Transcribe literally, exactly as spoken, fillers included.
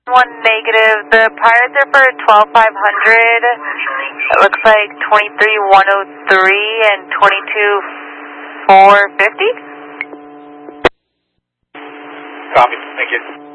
One negative. The Pirates are for twelve five hundred. It looks like twenty-three one oh three and twenty-two four fifty. Copy. Thank you.